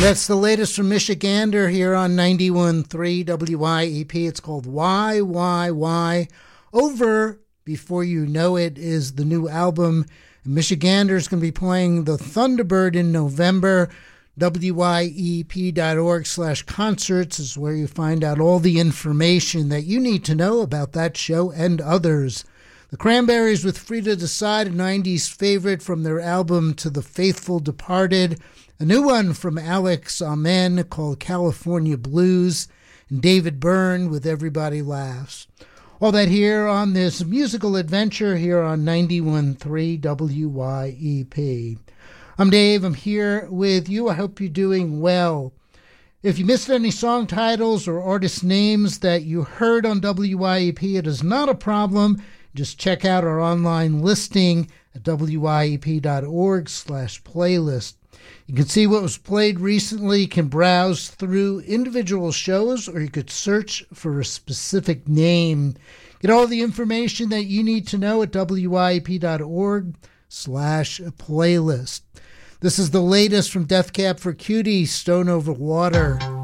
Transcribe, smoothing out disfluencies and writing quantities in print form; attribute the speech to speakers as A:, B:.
A: That's the latest from Michigander here on 91.3 WYEP. It's called Why. Over Before You Know It is the new album. Michigander is going to be playing the Thunderbird in November. WYEP.org/concerts is where you find out all the information that you need to know about that show and others. The Cranberries with Free to Decide, a 90s favorite from their album To the Faithful Departed. A new one from Alex Amen called California Blues. And David Byrne with Everybody Laughs. All that here on this musical adventure here on 91.3 WYEP. I'm Dave. I'm here with you. I hope you're doing well. If you missed any song titles or artist names that you heard on WYEP, it is not a problem. Just check out our online listing at wyep.org/playlist. You can see what was played recently. You can browse through individual shows, or you could search for a specific name. Get all the information that you need to know at wyep.org/playlist. This is the latest from Death Cab for Cutie, Stone Over Water.